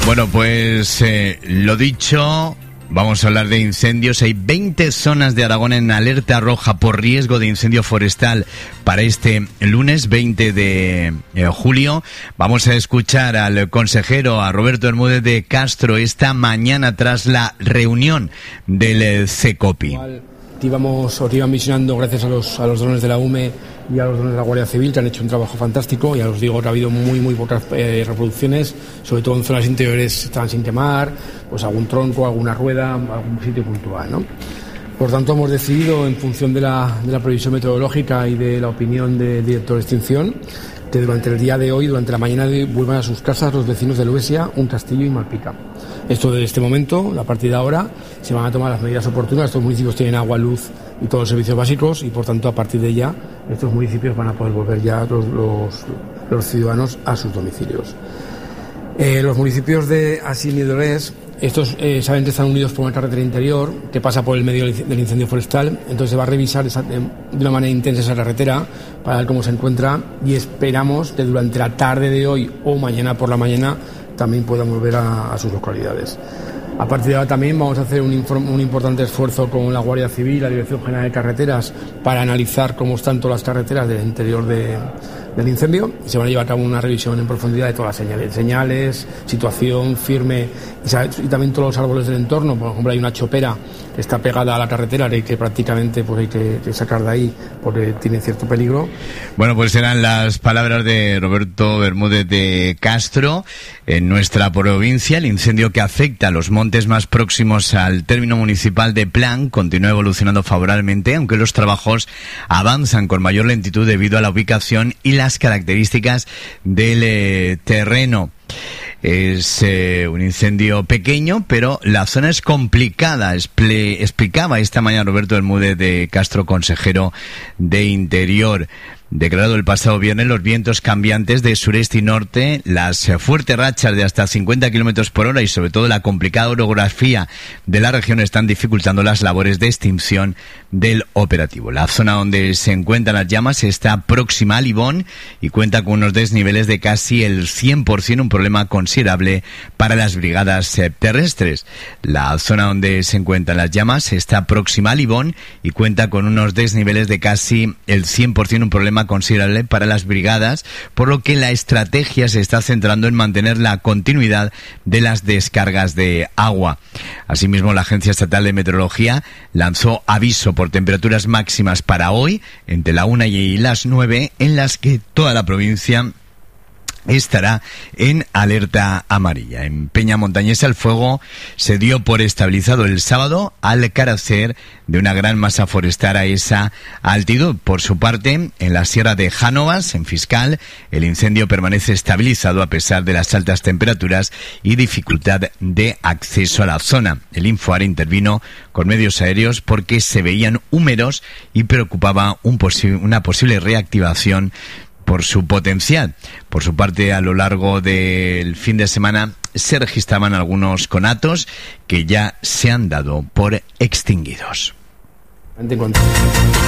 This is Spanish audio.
Bueno, pues lo dicho, vamos a hablar de incendios. Hay 20 zonas de Aragón en alerta roja por riesgo de incendio forestal para este lunes 20 de julio. Vamos a escuchar al consejero, a Roberto Bermúdez de Castro, esta mañana tras la reunión del CECOPI. Os iban visionando gracias a los drones de la UME y a los drones de la Guardia Civil, que han hecho un trabajo fantástico. Ya os digo que ha habido muy pocas reproducciones, sobre todo en zonas interiores estaban sin quemar, pues algún tronco, alguna rueda, algún sitio puntual, ¿no? Por tanto, hemos decidido, en función de la previsión meteorológica y de la opinión del director de extinción, que durante el día de hoy, durante la mañana de hoy, vuelvan a sus casas los vecinos de Luesia, Un Castillo y Malpica. Esto desde este momento, a partir de ahora, se van a tomar las medidas oportunas. Estos municipios tienen agua, luz y todos los servicios básicos y, por tanto, a partir de ya, estos municipios van a poder volver ya los ciudadanos a sus domicilios. Los municipios de Asín y de Orés, estos saben que están unidos por una carretera interior que pasa por el medio del incendio forestal. Entonces se va a revisar de una manera intensa esa carretera para ver cómo se encuentra, y esperamos que durante la tarde de hoy o mañana por la mañana también puedan volver a sus localidades. A partir de ahora también vamos a hacer un importante esfuerzo con la Guardia Civil y la Dirección General de Carreteras para analizar cómo están todas las carreteras del interior del incendio. Se van a llevar a cabo una revisión en profundidad de todas las señales, situación firme y también todos los árboles del entorno. Por ejemplo, hay una chopera que está pegada a la carretera y que prácticamente pues hay que sacar de ahí porque tiene cierto peligro. Bueno, pues eran las palabras de Roberto Bermúdez de Castro. En nuestra provincia, el incendio que afecta a los montes más próximos al término municipal de Plan continúa evolucionando favorablemente, aunque los trabajos avanzan con mayor lentitud debido a la ubicación y las características del terreno. Es un incendio pequeño, pero la zona es complicada, explicaba esta mañana Roberto Bermúdez de Castro, consejero de Interior. Declarado el pasado viernes, los vientos cambiantes de sureste y norte, las fuertes rachas de hasta 50 kilómetros por hora y sobre todo la complicada orografía de la región están dificultando las labores de extinción del operativo. La zona donde se encuentran las llamas está próxima a Libón y cuenta con unos desniveles de casi el 100%, un problema considerable para las brigadas terrestres. La zona donde se encuentran las llamas está próxima a Libón y cuenta con unos desniveles de casi el 100%, un problema considerable para las brigadas, por lo que la estrategia se está centrando en mantener la continuidad de las descargas de agua. Asimismo, la Agencia Estatal de Meteorología lanzó aviso por temperaturas máximas para hoy, entre la 1 y las 9, en las que toda la provincia estará en alerta amarilla. En Peña Montañesa el fuego se dio por estabilizado el sábado al carecer de una gran masa forestal a esa altitud. Por su parte, en la Sierra de Jánovas, en Fiscal, el incendio permanece estabilizado a pesar de las altas temperaturas y dificultad de acceso a la zona. El Infoar intervino con medios aéreos porque se veían húmedos y preocupaba una posible reactivación por su potencial. Por su parte, a lo largo del fin de semana se registraban algunos conatos que ya se han dado por extinguidos.